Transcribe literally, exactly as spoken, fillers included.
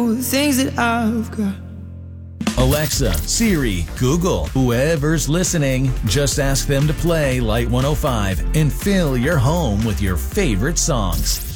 the things that I've got. Alexa, Siri, Google, whoever's listening, just ask them to play Light one oh five and fill your home with your favorite songs.